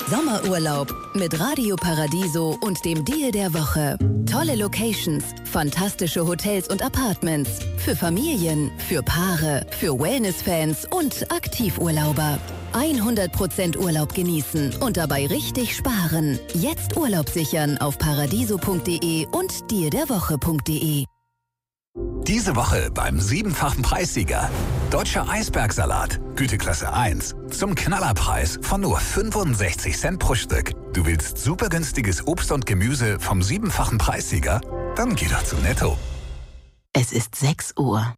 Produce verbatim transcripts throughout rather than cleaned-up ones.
Sommerurlaub mit Radio Paradiso und dem Deal der Woche. Tolle Locations, fantastische Hotels und Apartments. Für Familien, für Paare, für Wellness-Fans und Aktivurlauber. hundert Prozent Urlaub genießen und dabei richtig sparen. Jetzt Urlaub sichern auf paradiso punkt de und deal der woche punkt de. Diese Woche beim siebenfachen Preissieger. Deutscher Eisbergsalat, Güteklasse eins. Zum Knallerpreis von nur fünfundsechzig Cent pro Stück. Du willst super günstiges Obst und Gemüse vom siebenfachen Preissieger? Dann geh doch zu Netto. Es ist sechs Uhr.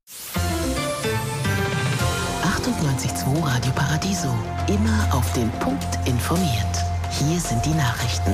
achtundneunzig Komma zwei Radio Paradiso. Immer auf den Punkt informiert. Hier sind die Nachrichten.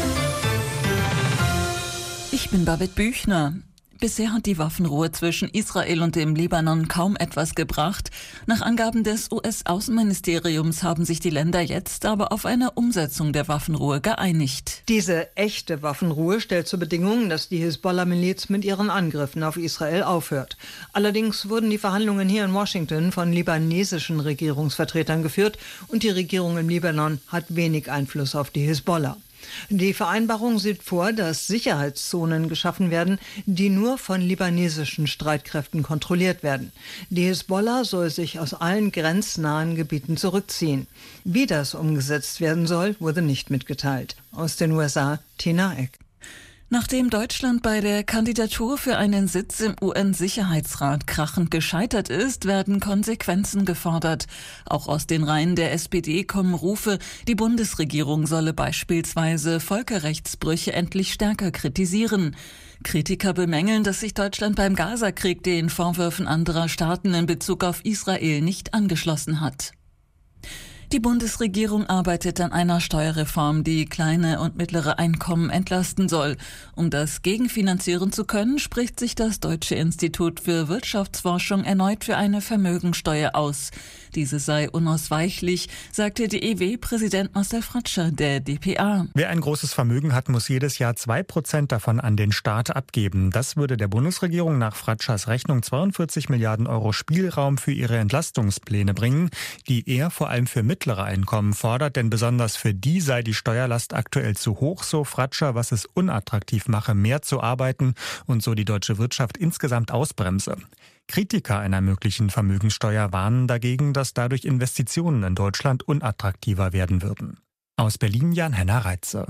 Ich bin Babette Büchner. Bisher hat die Waffenruhe zwischen Israel und dem Libanon kaum etwas gebracht. Nach Angaben des U S-Außenministeriums haben sich die Länder jetzt aber auf eine Umsetzung der Waffenruhe geeinigt. Diese echte Waffenruhe stellt zur Bedingung, dass die Hisbollah-Miliz mit ihren Angriffen auf Israel aufhört. Allerdings wurden die Verhandlungen hier in Washington von libanesischen Regierungsvertretern geführt und die Regierung im Libanon hat wenig Einfluss auf die Hisbollah. Die Vereinbarung sieht vor, dass Sicherheitszonen geschaffen werden, die nur von libanesischen Streitkräften kontrolliert werden. Die Hisbollah soll sich aus allen grenznahen Gebieten zurückziehen. Wie das umgesetzt werden soll, wurde nicht mitgeteilt. Aus den U S A, Tina Eck. Nachdem Deutschland bei der Kandidatur für einen Sitz im U N-Sicherheitsrat krachend gescheitert ist, werden Konsequenzen gefordert. Auch aus den Reihen der S P D kommen Rufe, die Bundesregierung solle beispielsweise Völkerrechtsbrüche endlich stärker kritisieren. Kritiker bemängeln, dass sich Deutschland beim Gaza-Krieg den Vorwürfen anderer Staaten in Bezug auf Israel nicht angeschlossen hat. Die Bundesregierung arbeitet an einer Steuerreform, die kleine und mittlere Einkommen entlasten soll. Um das gegenfinanzieren zu können, spricht sich das Deutsche Institut für Wirtschaftsforschung erneut für eine Vermögensteuer aus. Diese sei unausweichlich, sagte D E W-Präsident Marcel Fratscher der D P A. Wer ein großes Vermögen hat, muss jedes Jahr zwei Prozent davon an den Staat abgeben. Das würde der Bundesregierung nach Fratschers Rechnung zweiundvierzig Milliarden Euro Spielraum für ihre Entlastungspläne bringen, die er vor allem für mittlere Einkommen fordert, denn besonders für die sei die Steuerlast aktuell zu hoch, so Fratscher, was es unattraktiv mache, mehr zu arbeiten und so die deutsche Wirtschaft insgesamt ausbremse. Kritiker einer möglichen Vermögenssteuer warnen dagegen, dass dadurch Investitionen in Deutschland unattraktiver werden würden. Aus Berlin Jan-Henner Reitze.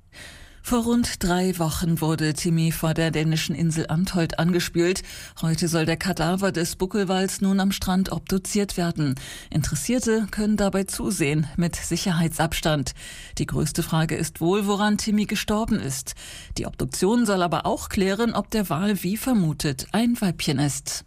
Vor rund drei Wochen wurde Timmy vor der dänischen Insel Antholt angespült. Heute soll der Kadaver des Buckelwals nun am Strand obduziert werden. Interessierte können dabei zusehen, mit Sicherheitsabstand. Die größte Frage ist wohl, woran Timmy gestorben ist. Die Obduktion soll aber auch klären, ob der Wal wie vermutet ein Weibchen ist.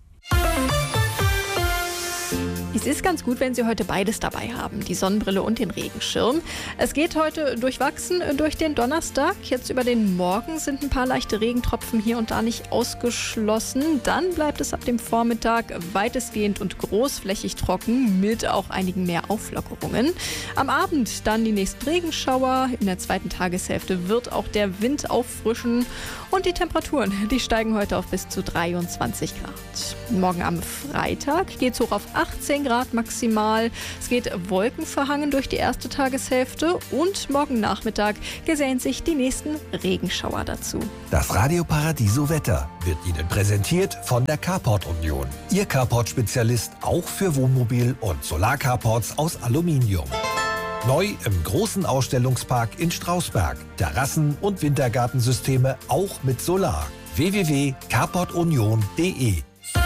Es ist ganz gut, wenn Sie heute beides dabei haben, die Sonnenbrille und den Regenschirm. Es geht heute durchwachsen durch den Donnerstag. Jetzt über den Morgen sind ein paar leichte Regentropfen hier und da nicht ausgeschlossen. Dann bleibt es ab dem Vormittag weitestgehend und großflächig trocken mit auch einigen mehr Auflockerungen. Am Abend dann die nächsten Regenschauer. In der zweiten Tageshälfte wird auch der Wind auffrischen. Und die Temperaturen, die steigen heute auf bis zu dreiundzwanzig Grad. Morgen am Freitag geht es hoch auf achtzehn Grad maximal. Es geht wolkenverhangen durch die erste Tageshälfte und morgen Nachmittag gesellen sich die nächsten Regenschauer dazu. Das Radio Paradiso Wetter wird Ihnen präsentiert von der Carport Union. Ihr Carport-Spezialist auch für Wohnmobil- und Solarcarports aus Aluminium. Neu im großen Ausstellungspark in Strausberg. Terrassen- und Wintergartensysteme auch mit Solar. w w w punkt carport union punkt de.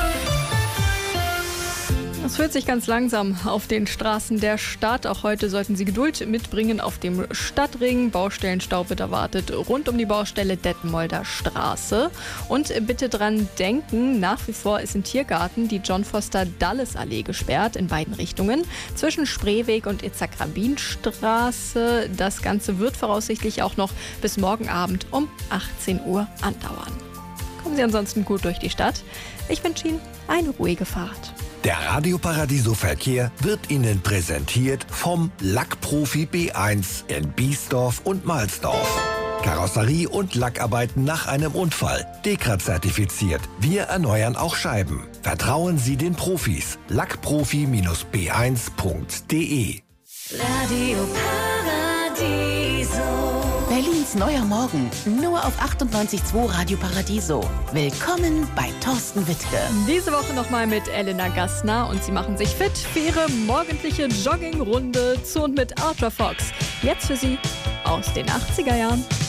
Es fühlt sich ganz langsam auf den Straßen der Stadt. Auch heute sollten Sie Geduld mitbringen auf dem Stadtring. Baustellenstau wird erwartet rund um die Baustelle Detmolder Straße. Und bitte dran denken, nach wie vor ist im Tiergarten die John Foster Dulles Allee gesperrt in beiden Richtungen. Zwischen Spreeweg und Itzak-Rabin-Straße. Das Ganze wird voraussichtlich auch noch bis morgen Abend um achtzehn Uhr andauern. Kommen Sie ansonsten gut durch die Stadt. Ich wünsche Ihnen eine ruhige Fahrt. Der Radio Paradiso Verkehr wird Ihnen präsentiert vom Lackprofi B eins in Biesdorf und Mahlsdorf. Karosserie und Lackarbeiten nach einem Unfall. Dekra-zertifiziert. Wir erneuern auch Scheiben. Vertrauen Sie den Profis. lackprofi Bindestrich b eins punkt de. Radio Paradiso. ganz neuer Morgen, nur auf achtundneunzig Komma zwei Radio Paradiso. Willkommen bei Thorsten Wittke. Diese Woche nochmal mit Elena Gassner und sie machen sich fit für ihre morgendliche Joggingrunde zu und mit Ultra Fox. Jetzt für Sie aus den achtziger Jahren.